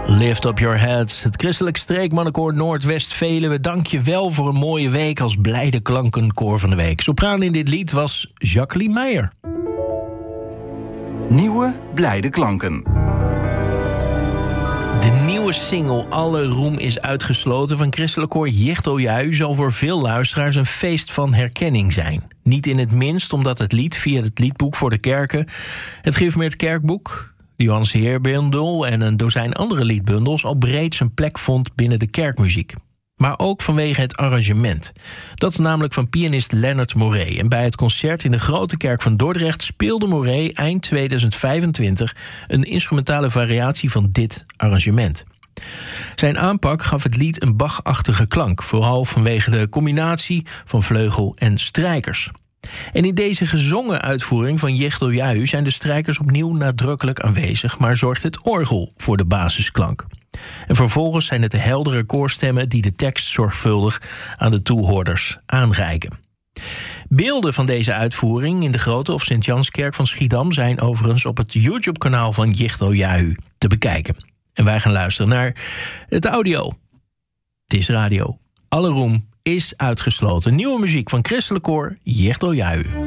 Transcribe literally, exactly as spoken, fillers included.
Lift up your heads. Het christelijk streekmannenkoor Noordwest-Veluwe dank je wel voor een mooie week als blijde klankenkoor van de week. Sopraan in dit lied was Jacqueline Meijer. Nieuwe blijde klanken. De nieuwe single Alle Roem is uitgesloten van christelijk koor Jichteljaui zal voor veel luisteraars een feest van herkenning zijn. Niet in het minst omdat het lied via het liedboek voor de kerken, het Gereformeerd Kerkboek, de Johannes Heerbundel en een dozijn andere liedbundels al breed zijn plek vond binnen de kerkmuziek. Maar ook vanwege het arrangement. Dat is namelijk van pianist Leonard Moré. En bij het concert in de Grote Kerk van Dordrecht speelde Moré eind tweeduizend vijfentwintig een instrumentale variatie van dit arrangement. Zijn aanpak gaf het lied een Bach-achtige klank, vooral vanwege de combinatie van vleugel en strijkers. En in deze gezongen uitvoering van Jichteljaui zijn de strijkers opnieuw nadrukkelijk aanwezig, maar zorgt het orgel voor de basisklank. En vervolgens zijn het de heldere koorstemmen die de tekst zorgvuldig aan de toehoorders aanreiken. Beelden van deze uitvoering in de Grote of Sint-Janskerk van Schiedam zijn overigens op het YouTube-kanaal van Jichteljaui te bekijken. En wij gaan luisteren naar het audio. Het is radio. Alle roem is uitgesloten. Nieuwe muziek van christelijk koor Jichteljaui.